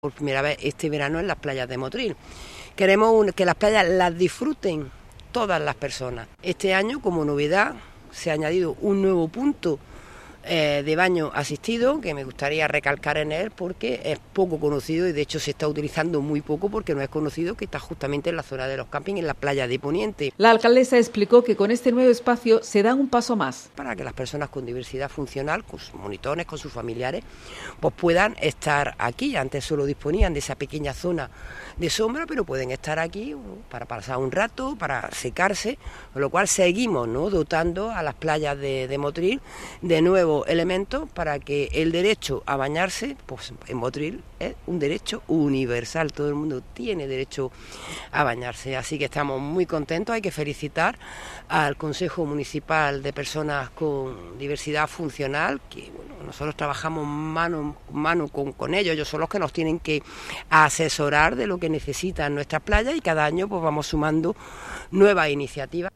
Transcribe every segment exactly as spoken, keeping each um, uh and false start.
Por primera vez este verano en las playas de Motril. Queremos un, que las playas las disfruten todas las personas. Este año, como novedad, se ha añadido un nuevo punto eh, de baño asistido, que me gustaría recalcar en él porque es poco conocido y de hecho se está utilizando muy poco porque no es conocido, que está justamente en la zona de los campings, en la playa de Poniente. La alcaldesa explicó que con este nuevo espacio se da un paso más. Para que las personas con diversidad funcional, con sus monitores, con sus familiares, pues puedan estar aquí. Antes solo disponían de esa pequeña zona de sombra, pero pueden estar aquí para pasar un rato, para secarse, con lo cual seguimos, ¿no?, dotando a las playas de, de Motril de nuevos elementos para que el derecho a bañarse, pues en Motril es un derecho universal, todo el mundo tiene derecho a bañarse, así que estamos muy contentos. Hay que felicitar al Consejo Municipal de Personas con Diversidad Funcional, que bueno, nosotros trabajamos mano a mano con, con ellos, ellos son los que nos tienen que asesorar de lo que necesitan nuestras playas y cada año pues vamos sumando nuevas iniciativas.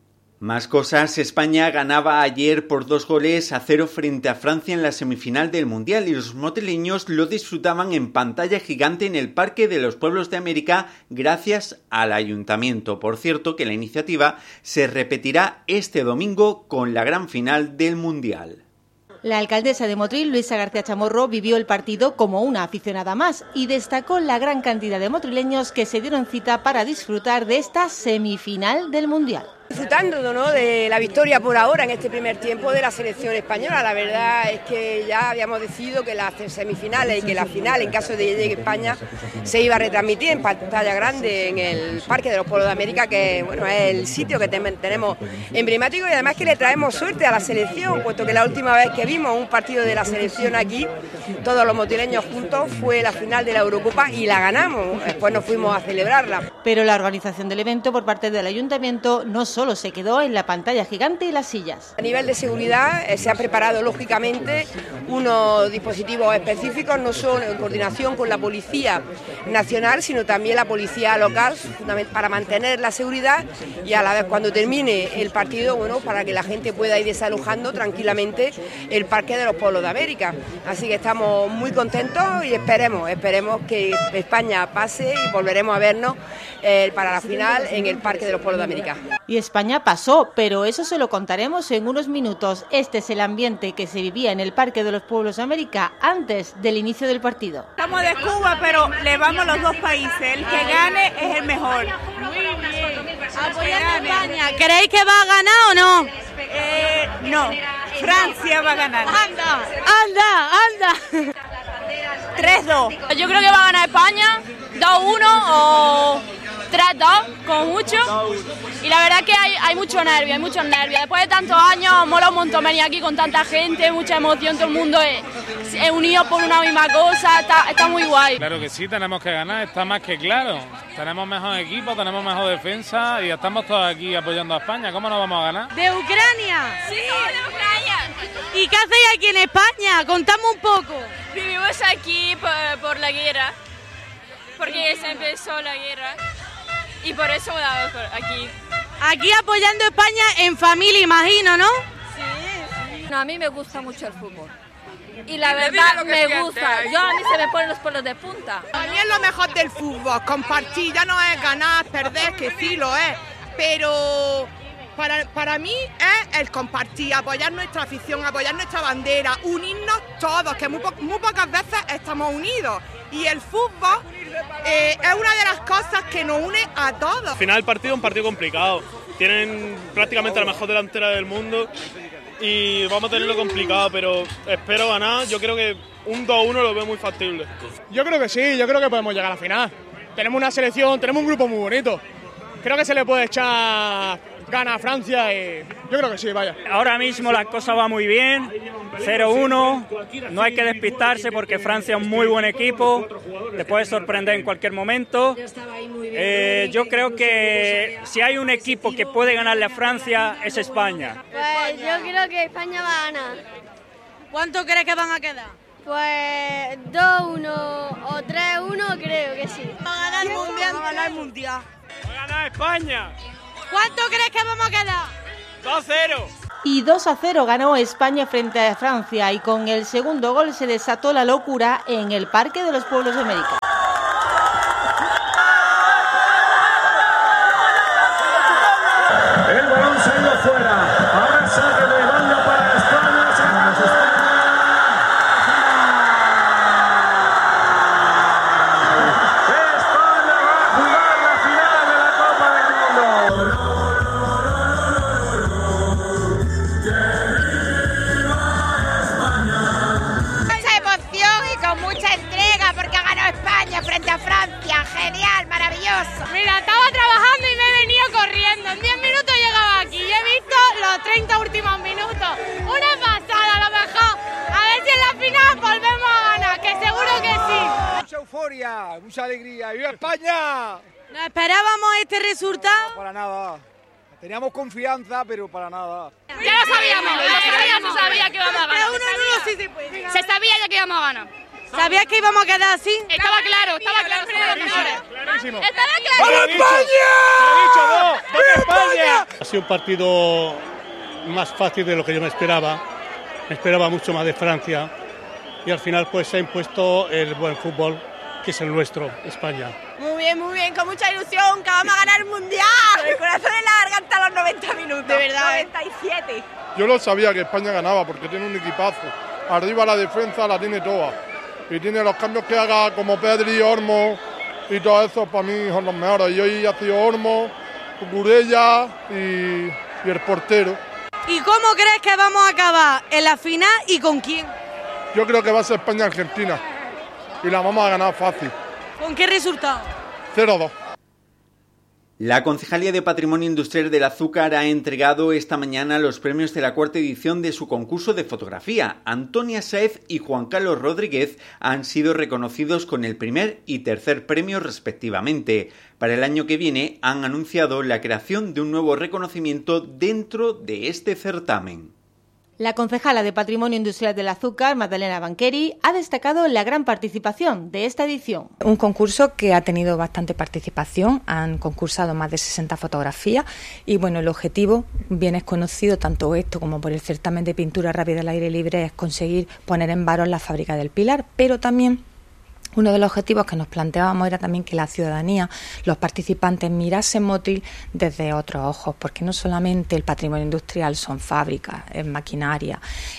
Más cosas. España ganaba ayer por dos goles a cero frente a Francia en la semifinal del Mundial y los motrileños lo disfrutaban en pantalla gigante en el Parque de los Pueblos de América gracias al Ayuntamiento. Por cierto, que la iniciativa se repetirá este domingo con la gran final del Mundial. La alcaldesa de Motril, Luisa García Chamorro, vivió el partido como una aficionada más y destacó la gran cantidad de motrileños que se dieron cita para disfrutar de esta semifinal del Mundial. Disfrutando, ¿no?, de la victoria por ahora en este primer tiempo de la selección española. La verdad es que ya habíamos decidido que las semifinales y que la final, en caso de que llegue España, se iba a retransmitir en pantalla grande en el Parque de los Pueblos de América, que bueno, es el sitio que tenemos emblemático y además que le traemos suerte a la selección, puesto que la última vez que vimos un partido de la selección aquí, todos los motrileños juntos, fue la final de la Eurocopa y la ganamos. Después nos fuimos a celebrarla. Pero la organización del evento por parte del Ayuntamiento no solo Solo se quedó en la pantalla gigante y las sillas. A nivel de seguridad eh, se han preparado lógicamente unos dispositivos específicos, no solo en coordinación con la Policía Nacional, sino también la Policía Local, para mantener la seguridad y a la vez cuando termine el partido, bueno, para que la gente pueda ir desalojando tranquilamente el Parque de los Pueblos de América. Así que estamos muy contentos y esperemos, esperemos que España pase y volveremos a vernos eh, para la final en el Parque de los Pueblos de América. Y España pasó, pero eso se lo contaremos en unos minutos. Este es el ambiente que se vivía en el Parque de los Pueblos de América antes del inicio del partido. Estamos de Cuba, pero le vamos a los dos países. El que gane es el mejor. Muy bien. Apoyando a España. ¿Creéis que va a ganar o no? Eh, no, Francia va a ganar. ¡Anda! ¡Anda! ¡Anda! tres dos. Yo creo que va a ganar España dos uno o tres dos, con mucho. Y la verdad que hay, hay mucho nervio, hay muchos nervios. Después de tantos años, mola un montón venir aquí con tanta gente, mucha emoción, todo el mundo es, es unido por una misma cosa, está, está muy guay. Claro que sí, tenemos que ganar, está más que claro. Tenemos mejor equipo, tenemos mejor defensa y estamos todos aquí apoyando a España. ¿Cómo no vamos a ganar? ¿De Ucrania? Sí, de Ucrania. ¿Y qué hacéis aquí en España? Contame un poco. Vivimos aquí por, por la guerra, porque se empezó la guerra. Y por eso vamos aquí. Aquí apoyando a España en familia, imagino, ¿no? Sí. No, a mí me gusta mucho el fútbol. Y la verdad me gusta. Yo a mí se me ponen los pelos de punta. A mí es lo mejor del fútbol. Compartir ya no es ganar, perder, que sí lo es. Pero para, para mí es el compartir, apoyar nuestra afición, apoyar nuestra bandera, unirnos todos, que muy, po muy pocas veces estamos unidos. Y el fútbol eh, es una de las cosas que nos une a todos. Al final el partido es un partido complicado. Tienen prácticamente la mejor delantera del mundo y vamos a tenerlo complicado, pero espero ganar. Yo creo que un dos uno lo veo muy factible. Yo creo que sí, yo creo que podemos llegar a la final. Tenemos una selección, tenemos un grupo muy bonito. Creo que se le puede echar ganas a Francia y yo creo que sí, vaya. Ahora mismo la cosa va muy bien, cero uno, no hay que despistarse porque Francia es un muy buen equipo, te puede sorprender en cualquier momento. Eh, yo creo que si hay un equipo que puede ganarle a Francia es España. Pues yo creo que España va a ganar. ¿Cuánto crees que van a quedar? Pues dos uno o tres uno creo que sí. Va a ganar el Mundial. Va a ganar el Mundial. Va a ganar España. ¿Cuánto crees que vamos a quedar? dos cero. y dos a cero ganó España frente a Francia, y con el segundo gol se desató la locura en el Parque de los Pueblos de América. El balón se ha ido fuera. Ahora saque de banda para España. España va a jugar la final de la Copa del Mundo. Mucha emoción y con mucha entrega porque ha ganado España frente a Francia. Genial, maravilloso. Mira, estaba trabajando y me he venido corriendo. En diez minutos llegaba aquí y he visto los treinta últimos minutos. Una pasada, a lo mejor. A ver si en la final volvemos a ganar, que seguro que sí. Mucha euforia, mucha alegría. ¡Viva España! ¿Nos esperábamos este resultado? No, para nada. Teníamos confianza, pero para nada. Ya lo sabíamos, ya lo sabíamos. Se sabía que íbamos a ganar. Uno en uno sí se puede. Se sabía ya que íbamos a ganar. ¿Sabías que íbamos a quedar así? Estaba claro, estaba claro. Clarísimo. Estaba claro. ¡Vamos España! ¡Viva España! Ha sido un partido más fácil de lo que yo me esperaba. Me esperaba mucho más de Francia. Y al final pues se ha impuesto el buen fútbol, que es el nuestro, España. Muy bien, muy bien, con mucha ilusión, que vamos a ganar el Mundial. El corazón en la garganta a los noventa minutos. De verdad. noventa y siete. Yo lo sabía que España ganaba porque tiene un equipazo. Arriba la defensa la tiene toda. Y tiene los cambios que haga como Pedri, Olmo y todo eso, para mí son los mejores. Y hoy ha sido Olmo, Cucurella y, y el portero. ¿Y cómo crees que vamos a acabar en la final y con quién? Yo creo que va a ser España-Argentina y la vamos a ganar fácil. ¿Con qué resultado? cero dos. La Concejalía de Patrimonio Industrial del Azúcar ha entregado esta mañana los premios de la cuarta edición de su concurso de fotografía. Antonia Sáez y Juan Carlos Rodríguez han sido reconocidos con el primer y tercer premio respectivamente. Para el año que viene han anunciado la creación de un nuevo reconocimiento dentro de este certamen. La concejala de Patrimonio Industrial del Azúcar, Magdalena Banqueri, ha destacado la gran participación de esta edición. Un concurso que ha tenido bastante participación, han concursado más de sesenta fotografías y bueno, el objetivo, bien es conocido tanto esto como por el certamen de pintura rápida al aire libre, es conseguir poner en valor la fábrica del Pilar, pero también uno de los objetivos que nos planteábamos era también que la ciudadanía, los participantes, mirasen Motril desde otros ojos, porque no solamente el patrimonio industrial son fábricas, es maquinaria,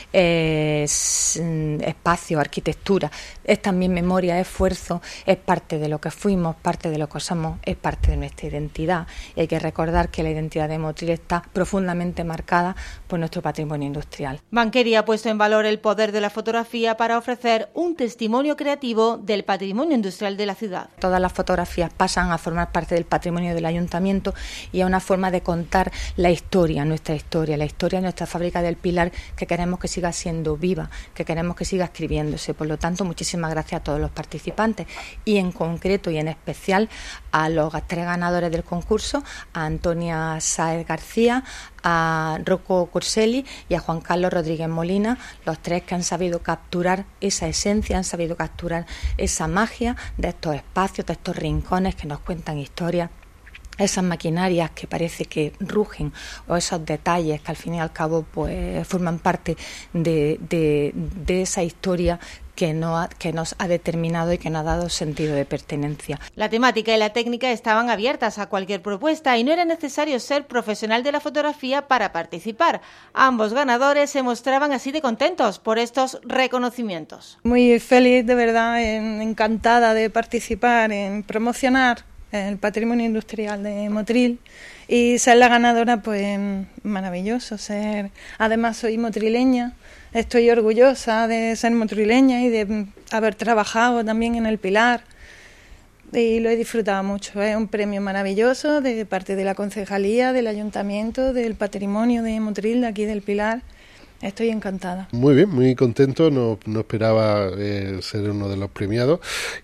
es espacio, arquitectura, es también memoria, esfuerzo, es parte de lo que fuimos, parte de lo que somos, es parte de nuestra identidad. Y hay que recordar que la identidad de Motril está profundamente marcada por nuestro patrimonio industrial. Banqueri ha puesto en valor el poder de la fotografía para ofrecer un testimonio creativo del patrimonio industrial de la ciudad. Todas las fotografías pasan a formar parte del patrimonio del ayuntamiento y a una forma de contar la historia, nuestra historia, la historia de nuestra fábrica del Pilar, que queremos que siga siendo viva, que queremos que siga escribiéndose. Por lo tanto, muchísimas gracias a todos los participantes y en concreto y en especial a los tres ganadores del concurso, a Antonia Sáez García, a Rocco Corselli y a Juan Carlos Rodríguez Molina, los tres que han sabido capturar esa esencia, han sabido capturar esa magia de estos espacios, de estos rincones que nos cuentan historias, esas maquinarias que parece que rugen o esos detalles que al fin y al cabo pues forman parte de, de, de esa historia que, no ha, que nos ha determinado y que nos ha dado sentido de pertenencia. La temática y la técnica estaban abiertas a cualquier propuesta y no era necesario ser profesional de la fotografía para participar. Ambos ganadores se mostraban así de contentos por estos reconocimientos. Muy feliz, de verdad, encantada de participar en promocionar el patrimonio industrial de Motril y ser la ganadora, pues maravilloso. Ser, además soy motrileña, estoy orgullosa de ser motrileña y de haber trabajado también en el Pilar y lo he disfrutado mucho. Es un premio maravilloso de parte de la concejalía, del ayuntamiento, del patrimonio de Motril, de aquí del Pilar. Estoy encantada. Muy bien, muy contento, no, no esperaba eh, ser uno de los premiados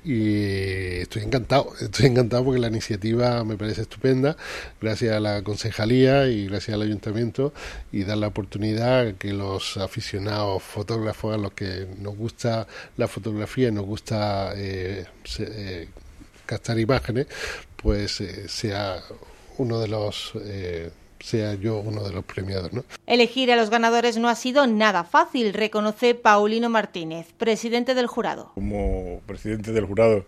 y estoy encantado, estoy encantado porque la iniciativa me parece estupenda, gracias a la concejalía y gracias al ayuntamiento, y dar la oportunidad a que los aficionados fotógrafos, a los que nos gusta la fotografía y nos gusta eh, se, eh, captar imágenes, pues eh, sea uno de los... Eh, sea yo uno de los premiados, ¿no? Elegir a los ganadores no ha sido nada fácil, reconoce Paulino Martínez, presidente del jurado. Como presidente del jurado,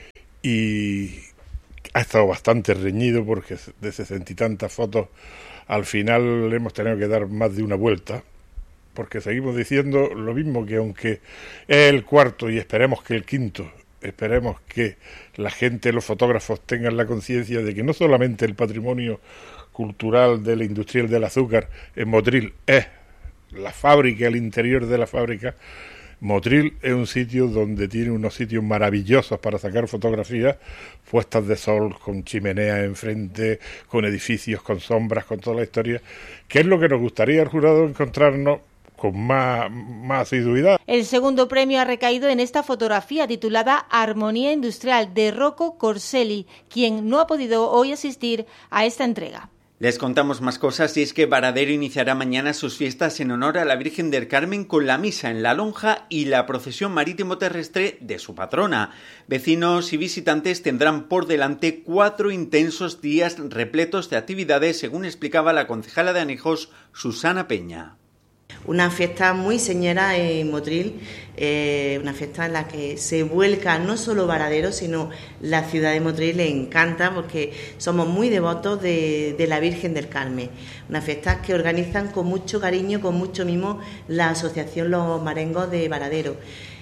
y ha estado bastante reñido porque de sesenta y tantas fotos al final hemos tenido que dar más de una vuelta, porque seguimos diciendo lo mismo, que aunque es el cuarto y esperemos que el quinto, esperemos que la gente, los fotógrafos tengan la conciencia de que no solamente el patrimonio cultural de la industrial del azúcar en Motril es la fábrica, el interior de la fábrica. Motril es un sitio donde tiene unos sitios maravillosos para sacar fotografías, puestas de sol, con chimeneas enfrente, con edificios, con sombras, con toda la historia, que es lo que nos gustaría al jurado encontrarnos con más, más asiduidad. El segundo premio ha recaído en esta fotografía titulada Armonía Industrial, de Rocco Corselli, quien no ha podido hoy asistir a esta entrega. Les contamos más cosas, y es que Varadero iniciará mañana sus fiestas en honor a la Virgen del Carmen con la misa en la lonja y la procesión marítimo terrestre de su patrona. Vecinos y visitantes tendrán por delante cuatro intensos días repletos de actividades, según explicaba la concejala de Anejos, Susana Peña. Una fiesta muy señera en Motril, eh, una fiesta en la que se vuelca no solo Varadero, sino la ciudad de Motril. Le encanta porque somos muy devotos de, de la Virgen del Carmen. Una fiesta que organizan con mucho cariño, con mucho mimo, la asociación Los Marengos de Varadero.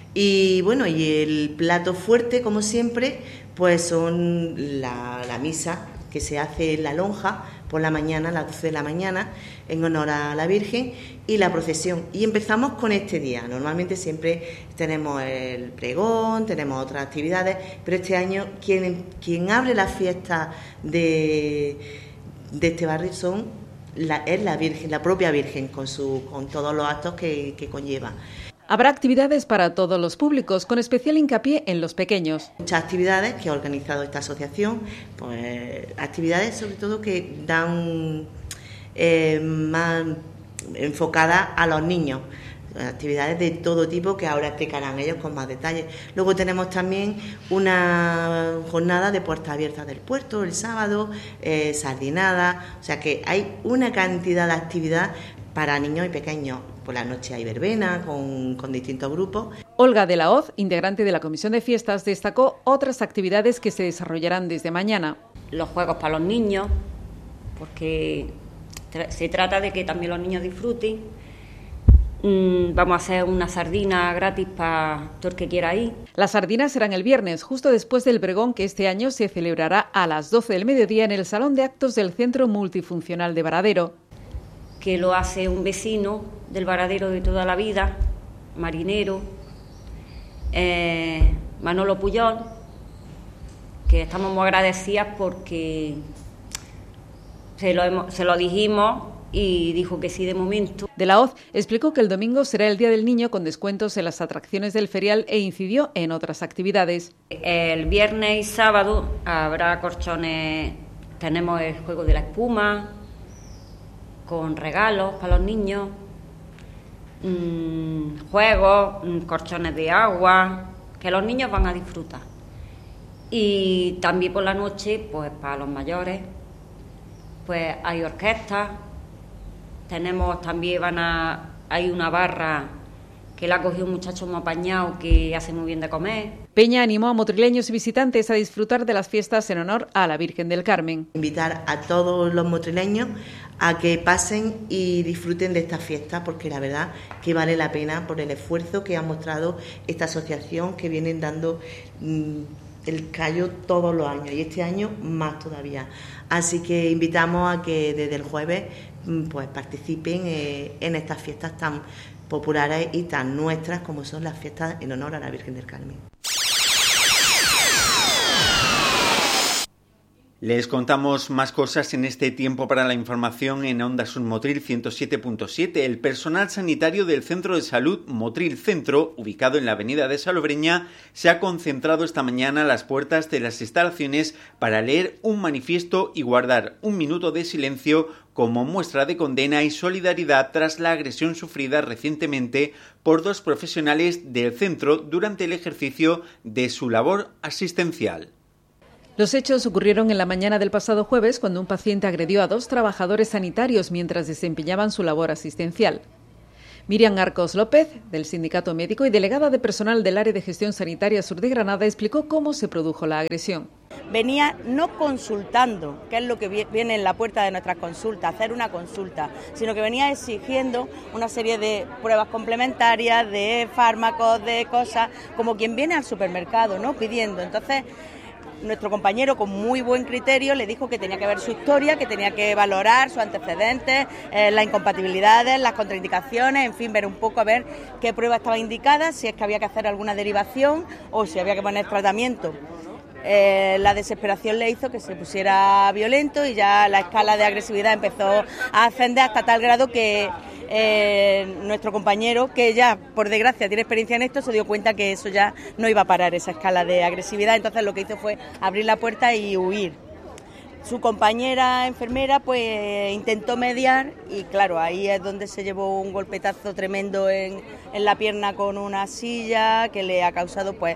Y bueno, y el plato fuerte, como siempre, pues son la, la misa que se hace en la lonja por la mañana, a las doce de la mañana, en honor a la Virgen, y la procesión. Y empezamos con este día. Normalmente siempre tenemos el pregón, tenemos otras actividades, pero este año quien, quien abre la fiesta de, de este barrio son la, es la Virgen, la propia Virgen, con, su, con todos los actos que, que conlleva. Habrá actividades para todos los públicos, con especial hincapié en los pequeños. Muchas actividades que ha organizado esta asociación, pues actividades sobre todo que dan eh, más enfocadas a los niños. Actividades de todo tipo que ahora explicarán ellos con más detalle. Luego tenemos también una jornada de puertas abiertas del puerto el sábado, eh, sardinada, o sea que hay una cantidad de actividad para niños y pequeños. Por la noche hay verbena con, con distintos grupos. Olga de la Hoz, integrante de la Comisión de Fiestas, destacó otras actividades que se desarrollarán desde mañana. Los juegos para los niños, porque tra- se trata de que también los niños disfruten. Mm, vamos a hacer una sardina gratis para todo el que quiera ir. Las sardinas serán el viernes, justo después del pregón, que este año se celebrará a las doce del mediodía en el Salón de Actos del Centro Multifuncional de Varadero. Que lo hace un vecino del Varadero de toda la vida, marinero, eh, Manolo Puyol, que estamos muy agradecidas porque se lo, hemos, se lo dijimos y dijo que sí de momento. De la Hoz explicó que el domingo será el Día del Niño con descuentos en las atracciones del ferial e incidió en otras actividades. El viernes y sábado habrá colchones, tenemos el juego de la espuma, con regalos para los niños, mmm, juegos, mmm, colchones de agua, que los niños van a disfrutar. Y también por la noche, pues para los mayores, pues hay orquestas, tenemos también, van a, hay una barra que la ha cogido un muchacho muy apañado que hace muy bien de comer. Peña animó a motrileños y visitantes a disfrutar de las fiestas en honor a la Virgen del Carmen. Invitar a todos los motrileños a que pasen y disfruten de esta fiesta, porque la verdad que vale la pena por el esfuerzo que ha mostrado esta asociación, que vienen dando mmm, el callo todos los años y este año más todavía. Así que invitamos a que desde el jueves pues participen eh, en estas fiestas tan populares y tan nuestras como son las fiestas en honor a la Virgen del Carmen. Les contamos más cosas en este tiempo para la información en Onda Sur Motril ciento siete punto siete. El personal sanitario del Centro de Salud Motril Centro, ubicado en la avenida de Salobreña, se ha concentrado esta mañana a las puertas de las instalaciones para leer un manifiesto y guardar un minuto de silencio como muestra de condena y solidaridad tras la agresión sufrida recientemente por dos profesionales del centro durante el ejercicio de su labor asistencial. Los hechos ocurrieron en la mañana del pasado jueves cuando un paciente agredió a dos trabajadores sanitarios mientras desempeñaban su labor asistencial. Miriam Arcos López, del Sindicato Médico y delegada de personal del Área de Gestión Sanitaria Sur de Granada, explicó cómo se produjo la agresión. Venía no consultando, que es lo que viene en la puerta de nuestras consultas, hacer una consulta, sino que venía exigiendo una serie de pruebas complementarias, de fármacos, de cosas, como quien viene al supermercado, ¿no? Pidiendo. Entonces, nuestro compañero, con muy buen criterio, le dijo que tenía que ver su historia, que tenía que valorar sus antecedentes, eh, las incompatibilidades, las contraindicaciones, en fin, ver un poco a ver qué prueba estaba indicada, si es que había que hacer alguna derivación o si había que poner tratamiento. Eh, la desesperación le hizo que se pusiera violento y ya la escala de agresividad empezó a ascender hasta tal grado que eh, nuestro compañero, que ya por desgracia tiene experiencia en esto, se dio cuenta que eso ya no iba a parar, esa escala de agresividad. Entonces lo que hizo fue abrir la puerta y huir. Su compañera enfermera pues intentó mediar y claro, ahí es donde se llevó un golpetazo tremendo en, en la pierna con una silla que le ha causado pues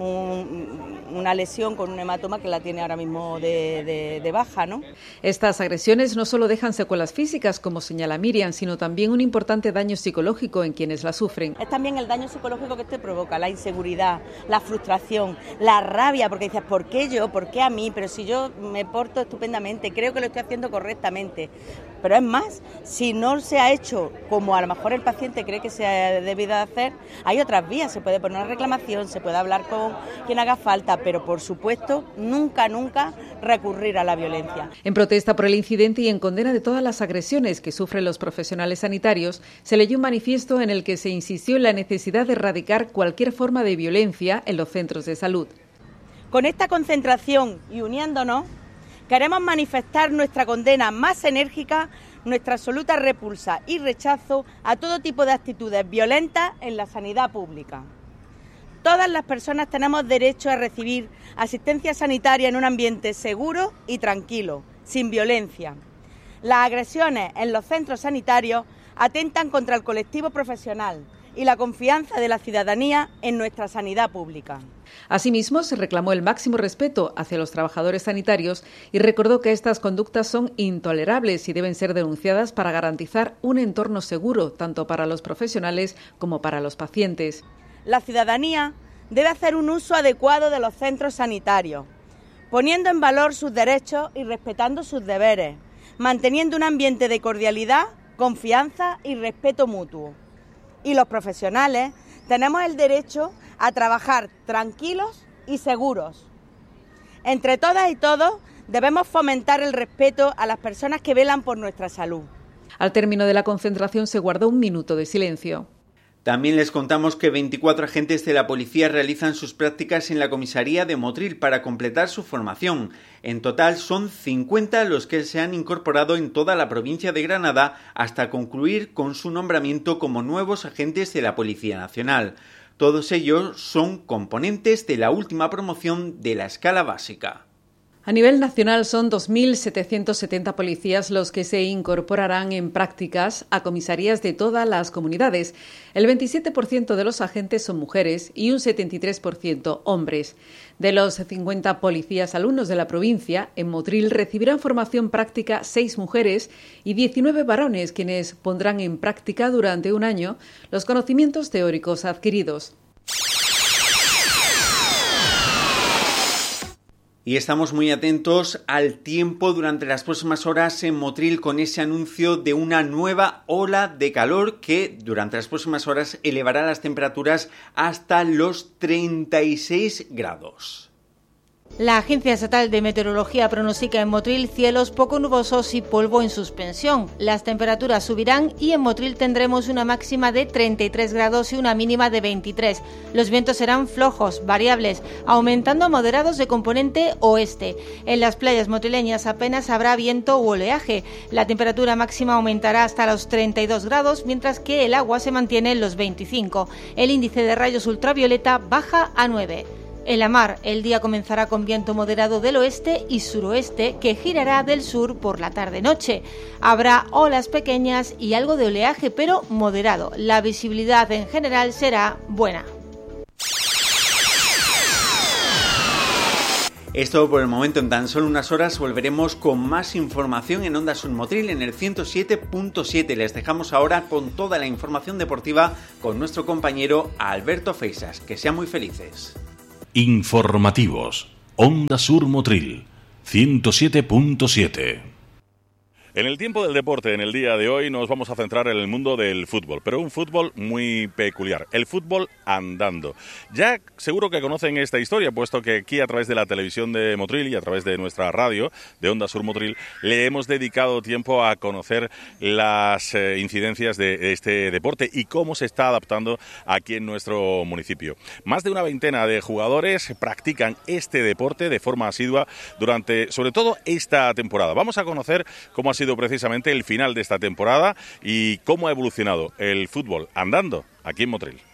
un, una lesión con un hematoma que la tiene ahora mismo de, de, de baja, ¿no? Estas agresiones no solo dejan secuelas físicas, como señala Miriam, sino también un importante daño psicológico en quienes la sufren. Es también el daño psicológico que te provoca, la inseguridad, la frustración, la rabia, porque dices, ¿por qué yo? ¿Por qué a mí? Pero si yo me porto estupendamente, creo que lo estoy haciendo correctamente. Pero es más, si no se ha hecho como a lo mejor el paciente cree que se ha debido hacer, hay otras vías, se puede poner una reclamación, se puede hablar con quien haga falta, pero por supuesto nunca, nunca recurrir a la violencia. En protesta por el incidente y en condena de todas las agresiones que sufren los profesionales sanitarios, se leyó un manifiesto en el que se insistió en la necesidad de erradicar cualquier forma de violencia en los centros de salud. Con esta concentración y uniéndonos, queremos manifestar nuestra condena más enérgica, nuestra absoluta repulsa y rechazo a todo tipo de actitudes violentas en la sanidad pública. Todas las personas tenemos derecho a recibir asistencia sanitaria en un ambiente seguro y tranquilo, sin violencia. Las agresiones en los centros sanitarios atentan contra el colectivo profesional y la confianza de la ciudadanía en nuestra sanidad pública. Asimismo, se reclamó el máximo respeto hacia los trabajadores sanitarios y recordó que estas conductas son intolerables y deben ser denunciadas para garantizar un entorno seguro, tanto para los profesionales como para los pacientes. La ciudadanía debe hacer un uso adecuado de los centros sanitarios, poniendo en valor sus derechos y respetando sus deberes, manteniendo un ambiente de cordialidad, confianza y respeto mutuo. Y los profesionales tenemos el derecho a trabajar tranquilos y seguros. Entre todas y todos debemos fomentar el respeto a las personas que velan por nuestra salud. Al término de la concentración se guardó un minuto de silencio. También les contamos que veinticuatro agentes de la policía realizan sus prácticas en la comisaría de Motril para completar su formación. En total son cincuenta los que se han incorporado en toda la provincia de Granada hasta concluir con su nombramiento como nuevos agentes de la Policía Nacional. Todos ellos son componentes de la última promoción de la escala básica. A nivel nacional son dos mil setecientos setenta policías los que se incorporarán en prácticas a comisarías de todas las comunidades. El veintisiete por ciento de los agentes son mujeres y un setenta y tres por ciento hombres. De los cincuenta policías alumnos de la provincia, en Motril recibirán formación práctica seis mujeres y diecinueve varones, quienes pondrán en práctica durante un año los conocimientos teóricos adquiridos. Y estamos muy atentos al tiempo durante las próximas horas en Motril con ese anuncio de una nueva ola de calor que durante las próximas horas elevará las temperaturas hasta los treinta y seis grados. La Agencia Estatal de Meteorología pronostica en Motril cielos poco nubosos y polvo en suspensión. Las temperaturas subirán y en Motril tendremos una máxima de treinta y tres grados y una mínima de veintitrés. Los vientos serán flojos, variables, aumentando a moderados de componente oeste. En las playas motrileñas apenas habrá viento u oleaje. La temperatura máxima aumentará hasta los treinta y dos grados, mientras que el agua se mantiene en los veinticinco. El índice de rayos ultravioleta baja a nueve. En la mar, el día comenzará con viento moderado del oeste y suroeste que girará del sur por la tarde-noche. Habrá olas pequeñas y algo de oleaje, pero moderado. La visibilidad en general será buena. Es todo por el momento. En tan solo unas horas volveremos con más información en Onda Sur Motril en el ciento siete punto siete. Les dejamos ahora con toda la información deportiva con nuestro compañero Alberto Feisas. Que sean muy felices. Informativos. Onda Sur Motril ciento siete punto siete. En el tiempo del deporte, en el día de hoy, nos vamos a centrar en el mundo del fútbol, pero un fútbol muy peculiar, el fútbol andando. Ya seguro que conocen esta historia, puesto que aquí a través de la televisión de Motril y a través de nuestra radio, de Onda Sur Motril, le hemos dedicado tiempo a conocer las eh, incidencias de este deporte y cómo se está adaptando aquí en nuestro municipio. Más de una veintena de jugadores practican este deporte de forma asidua durante, sobre todo, esta temporada. Vamos a conocer cómo ha sido precisamente el final de esta temporada y cómo ha evolucionado el fútbol andando aquí en Motril.